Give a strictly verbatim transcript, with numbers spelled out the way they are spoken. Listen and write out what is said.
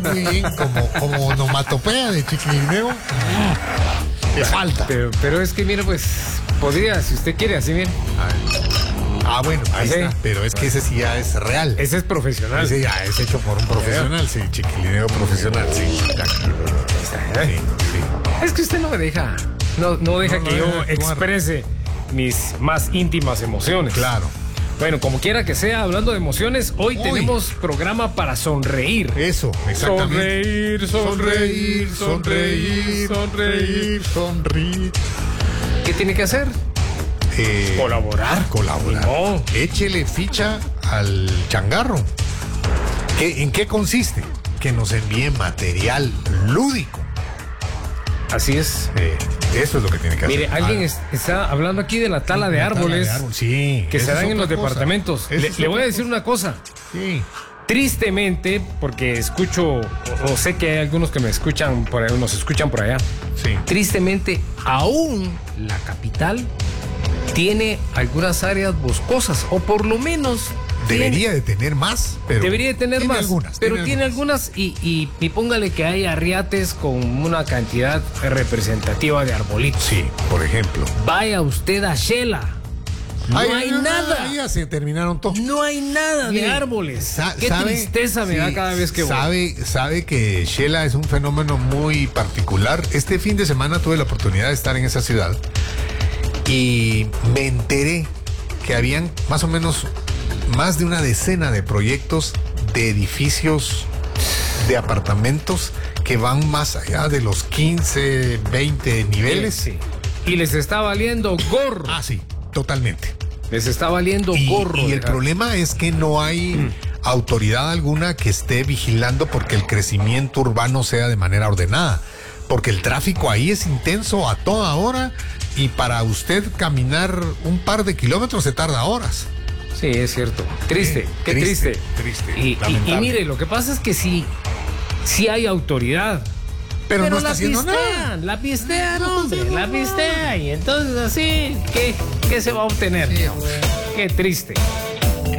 muy bien, como, como onomatopeya de chiquilineo. Le falta. Pero, pero es que, mire, pues, podría, si usted quiere, así, mire. Ah, bueno, ahí ¿Así? está. Pero es que ese sí ya es real. Ese es profesional. Ese ya es hecho por un profesional, sí, chiquilineo profesional, sí. ¿Eh? Sí, sí. Es que usted no me deja, no, no deja No, no que yo deja actuar. exprese mis más íntimas emociones. Claro. Bueno, como quiera que sea, hablando de emociones, hoy Uy. tenemos programa para sonreír. Eso, exactamente. Sonreír, sonreír, sonreír, sonreír. sonreír. ¿Qué tiene que hacer? Eh, Colaborar. Colaborar. No. Échele ficha al changarro. ¿Qué, ¿En qué consiste? Que nos envíe material lúdico. Así es. Eh, eso es lo que tiene que hacer. Mire, alguien Ah, es- está hablando aquí de la tala de la tala árboles árbol, sí, que se esa dan es en los otra cosa. departamentos. Esa Le, es le voy a otra decir cosa. una cosa. Sí. Tristemente, porque escucho, o, o sé que hay algunos que me escuchan por ahí, nos escuchan por allá. Sí. Tristemente, aún la capital tiene algunas áreas boscosas, o por lo menos tiene- Debería de tener más, pero. debería de tener tiene más, algunas, pero tiene algunas, y, y, y póngale que hay arriates con una cantidad representativa de arbolitos. Sí, por ejemplo. Vaya usted a Shela. No Ay, hay ay, nada. ay, ya se terminaron todos. No hay nada de Mire, árboles. sa- Qué sabe- tristeza me sí, da cada vez que voy. sabe, sabe que Shela es un fenómeno muy particular. Este fin de semana tuve la oportunidad de estar en esa ciudad y me enteré que habían más o menos más de una decena de proyectos de edificios de apartamentos que van más allá de los quince, veinte niveles. Sí. Y les está valiendo gorro. Ah, sí, totalmente. Les está valiendo Y, gorro. y el dejar. problema es que no hay Mm. autoridad alguna que esté vigilando porque el crecimiento urbano sea de manera ordenada. Porque el tráfico ahí es intenso a toda hora y para usted caminar un par de kilómetros se tarda horas. Sí, es cierto. Triste, Sí, qué triste, triste. triste, Y, y- lamentable. y mire, lo que pasa es que sí, sí hay autoridad. Pero, no la está haciendo pistean, nada. la pistean, hombre, la pistean. Y entonces así, ¿qué, qué se va a obtener? Qué triste.